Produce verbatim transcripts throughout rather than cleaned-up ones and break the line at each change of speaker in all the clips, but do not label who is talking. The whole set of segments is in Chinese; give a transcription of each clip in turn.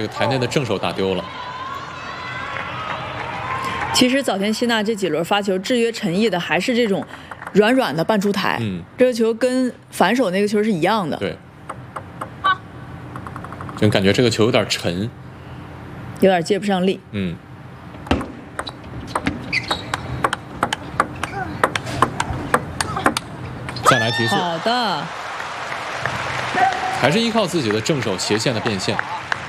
这个台内的正手打丢了。
其实早田希娜这几轮发球制约陈毅的还是这种软软的半出台，
嗯，
这个球跟反手那个球是一样的。
对，就感觉这个球有点沉，
有点接不上力。
嗯。再来提速，
好的，
还是依靠自己的正手斜线的变现。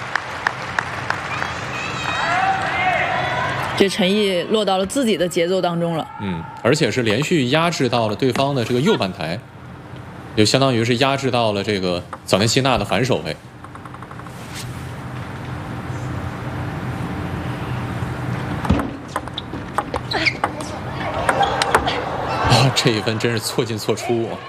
这陈毅落到了自己的节奏当中了。
嗯，而且是连续压制到了对方的这个右半台，就相当于是压制到了这个早田希娜的反手位。啊，这一分真是错进错出啊！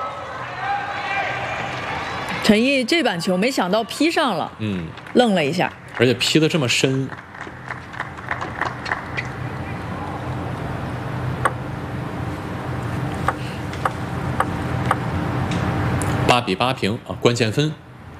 陈毅这板球没想到劈上了，
嗯，
愣了一下，
而且劈得这么深。八比八平啊，关键分。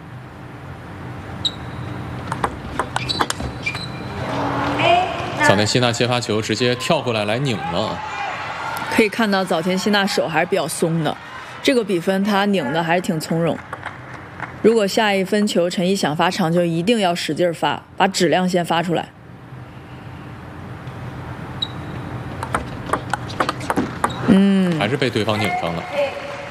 早田希娜接发球直接跳过来来拧了，
可以看到早田希娜手还是比较松的，这个比分他拧的还是挺从容。如果下一分球陈毅想发长球，一定要使劲发，把质量先发出来。
嗯，还是被对方拧上了。